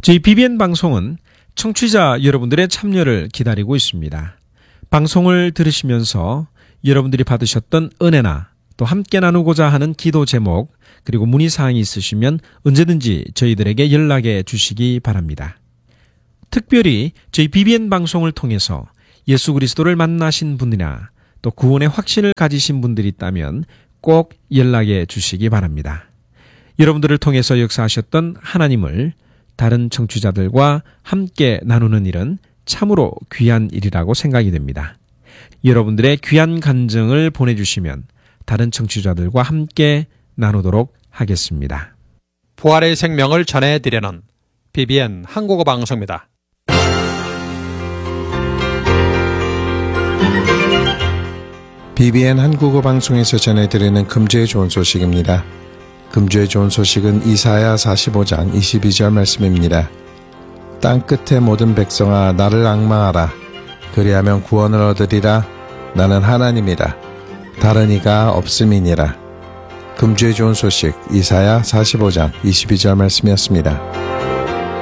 저희 BBN 방송은 청취자 여러분들의 참여를 기다리고 있습니다. 방송을 들으시면서 여러분들이 받으셨던 은혜나 또 함께 나누고자 하는 기도 제목 그리고 문의사항이 있으시면 언제든지 저희들에게 연락해 주시기 바랍니다. 특별히 저희 BBN 방송을 통해서 예수 그리스도를 만나신 분이나 또 구원의 확신을 가지신 분들이 있다면 꼭 연락해 주시기 바랍니다. 여러분들을 통해서 역사하셨던 하나님을 다른 청취자들과 함께 나누는 일은 참으로 귀한 일이라고 생각이 됩니다. 여러분들의 귀한 간증을 보내주시면 다른 청취자들과 함께 나누도록 하겠습니다. 부활의 생명을 전해드리는 BBN 한국어 방송입니다. BBN 한국어 방송에서 전해드리는 금주의 좋은 소식입니다. 금주의 좋은 소식은 이사야 45장 22절 말씀입니다. 땅끝의 모든 백성아 나를 앙망하라. 그리하면 구원을 얻으리라. 나는 하나님이라. 다른 이가 없음이니라. 금주의 좋은 소식 이사야 45장 22절 말씀이었습니다.